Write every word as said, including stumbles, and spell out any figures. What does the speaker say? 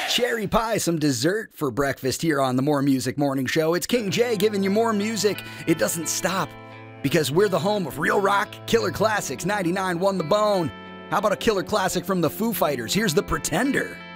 Cherry pie, some dessert for breakfast here on the More Music Morning Show. It's King Jay giving you more music. It doesn't stop because we're the home of real rock, killer classics. ninety-nine Won the Bone. How about a killer classic from the Foo Fighters? Here's The Pretender.